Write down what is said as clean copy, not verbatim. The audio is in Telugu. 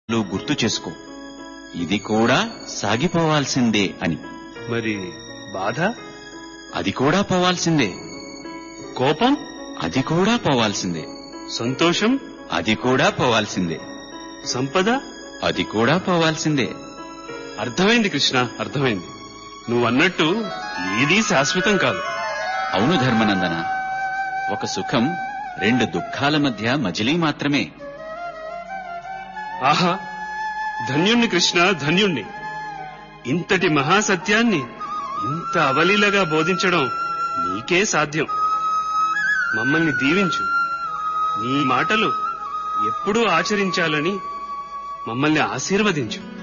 గుర్తు చేసుకో, ఇది కూడా సాగిపోవాల్సిందే అని. మరి బాధ? అది కూడా పోవాల్సిందే. కోపం? అది కూడా పోవాల్సిందే. సంతోషం? అది కూడా పోవాల్సిందే. సంపద? అది కూడా పోవాల్సిందే. అర్థమైంది కృష్ణ, అర్థమైంది. నువ్వన్నట్టు ఏదీ శాశ్వతం కాదు. అవును ధర్మనందన, ఒక సుఖం రెండు దుఃఖాల మధ్య మజిలీ మాత్రమే. ఆహా, ధన్యుణ్ణి కృష్ణ, ధన్యుణ్ణి. ఇంతటి మహాసత్యాన్ని ఇంత అవలీలగా బోధించడం నీకే సాధ్యం. మమ్మల్ని దీవించు. నీ మాటలు ఎప్పుడూ ఆచరించాలని మమ్మల్ని ఆశీర్వదించు.